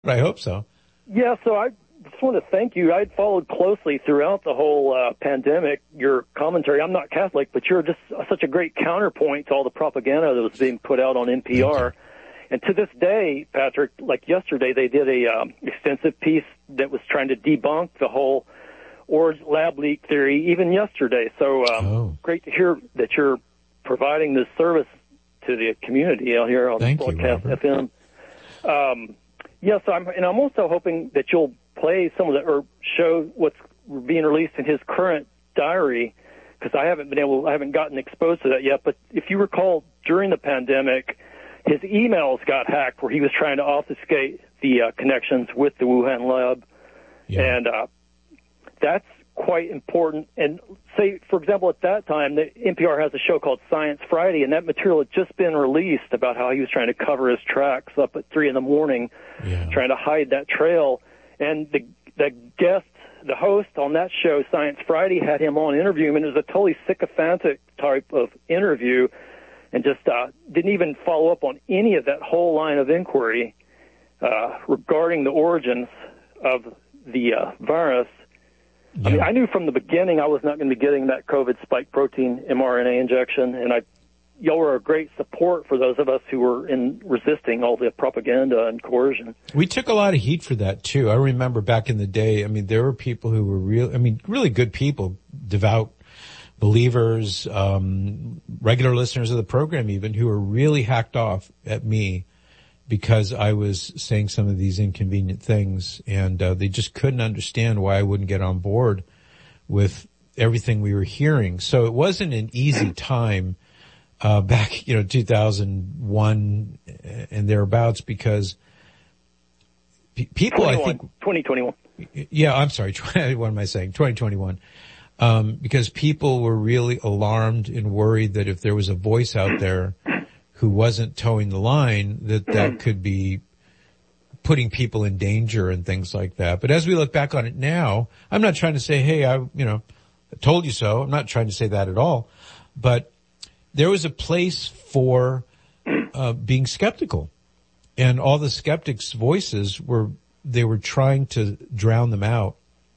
I hope so. Yeah, so I just want to thank you. I followed closely throughout the whole pandemic, your commentary. I'm not Catholic, but you're just such a great counterpoint to all the propaganda that was being put out on NPR. And to this day, Patrick, like yesterday, they did a extensive piece that was trying to debunk the whole lab leak theory, even yesterday. So great to hear that you're providing this service to the community out here on Broadcast FM. Yes, I'm also hoping that you'll play some of the, or show what's being released in his current diary, because I haven't gotten exposed to that yet. But if you recall, during the pandemic, his emails got hacked where he was trying to obfuscate the connections with the Wuhan lab. Yeah. And that's quite important. And say, for example, at that time, the NPR has a show called Science Friday, and that material had just been released about how he was trying to cover his tracks up at 3 a.m, trying to hide that trail. And the guest, the host on that show, Science Friday, had him on interviewing him, and it was a totally sycophantic type of interview, and just didn't even follow up on any of that whole line of inquiry regarding the origins of the virus. Yeah. I mean, I knew from the beginning I was not going to be getting that COVID spike protein mRNA injection, and y'all were a great support for those of us who were resisting all the propaganda and coercion. We took a lot of heat for that, too. I remember back in the day, I mean, there were people who were really good people, devout believers, regular listeners of the program even, who were really hacked off at me because I was saying some of these inconvenient things, and they just couldn't understand why I wouldn't get on board with everything we were hearing. So it wasn't an easy time back, 2001 and thereabouts, because people, I think... 2021. Yeah, I'm sorry. What am I saying? 2021. Because people were really alarmed and worried that if there was a voice out there who wasn't towing the line, that could be putting people in danger and things like that. But as we look back on it now, I'm not trying to say, hey, I told you so. I'm not trying to say that at all. But there was a place for being skeptical. And all the skeptics' voices were trying to drown them out.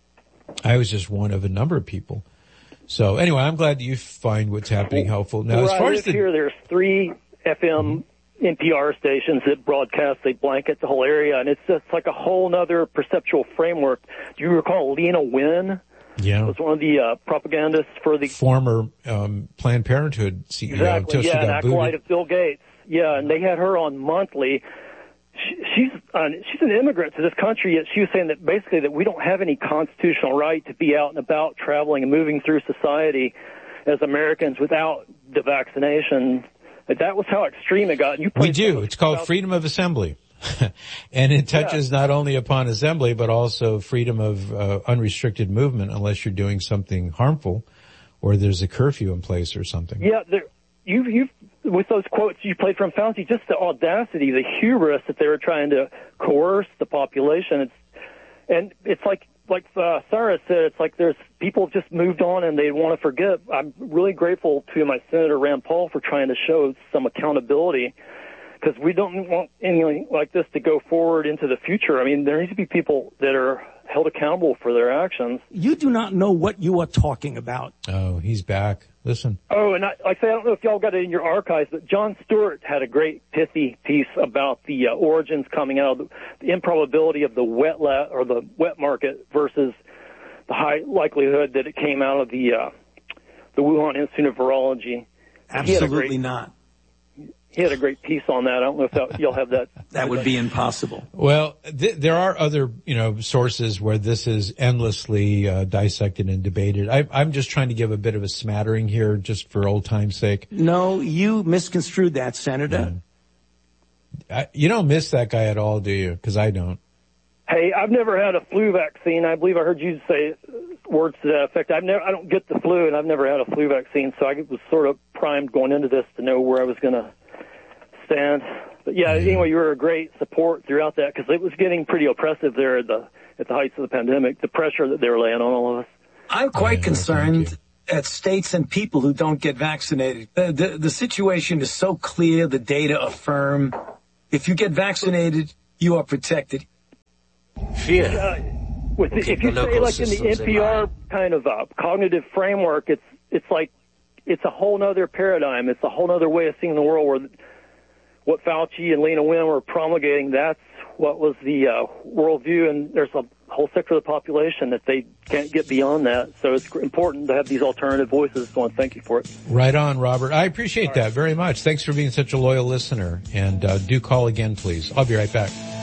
I was just one of a number of people. So anyway, I'm glad that you find what's happening helpful. Now, as far as here, there's 3 FM NPR stations that broadcast. They blanket the whole area, and it's just like a whole other perceptual framework. Do you recall Lena Wynn? Yeah. Was one of the propagandists for the former Planned Parenthood CEO. Exactly, an acolyte of Bill Gates. Yeah, and they had her on monthly. She's an immigrant to this country, yet she was saying that basically that we don't have any constitutional right to be out and about, traveling and moving through society as Americans without the vaccination. That was how extreme it got. We do. It's called freedom of assembly. And it touches not only upon assembly, but also freedom of unrestricted movement, unless you're doing something harmful or there's a curfew in place or something. Yeah, you've with those quotes you played from Fauci, just the audacity, the hubris that they were trying to coerce the population. It's like Sarah said, it's like there's people just moved on and they want to forget. I'm really grateful to my Senator Rand Paul for trying to show some accountability, because we don't want anything like this to go forward into the future. I mean, there needs to be people that are held accountable for their actions. You do not know what you are talking about. Oh, he's back. Listen. Oh, and I don't know if y'all got it in your archives, but Jon Stewart had a great pithy piece about the origins coming out of the improbability of the wet market versus the high likelihood that it came out of the Wuhan Institute of Virology. Absolutely not. He had a great piece on that. I don't know if you'll have that. That would be impossible. Well, there are other, sources where this is endlessly dissected and debated. I'm just trying to give a bit of a smattering here just for old time's sake. No, you misconstrued that, Senator. You don't miss that guy at all, do you? Because I don't. Hey, I've never had a flu vaccine. I believe I heard you say words to that effect. I don't get the flu, and I've never had a flu vaccine, so I was sort of primed going into this to know where I was going to stand. But anyway, you were a great support throughout that, because it was getting pretty oppressive there at the heights of the pandemic, the pressure that they were laying on all of us. I'm quite concerned at states and people who don't get vaccinated. The situation is so clear, the data affirm. If you get vaccinated, you are protected. fear. If you say like in the NPR kind of cognitive framework, it's like it's a whole nother paradigm. It's a whole nother way of seeing the world. Where what Fauci and Lena Wen were promulgating, that's what was the worldview, and there's a whole sector of the population that they can't get beyond that. So it's important to have these alternative voices. So I want to thank you for it. Right on, Robert. I appreciate that very much. Thanks for being such a loyal listener, and do call again, please. I'll be right back.